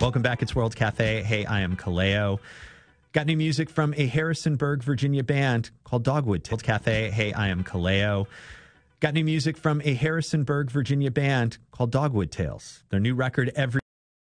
Welcome back. It's World Cafe. Hey, I am Kaleo. Got new music from a Harrisonburg, Virginia band called Dogwood Tales. Cafe. Hey, I am Kaleo. Got new music from a Harrisonburg, Virginia band called Dogwood Tales. Their new record, Every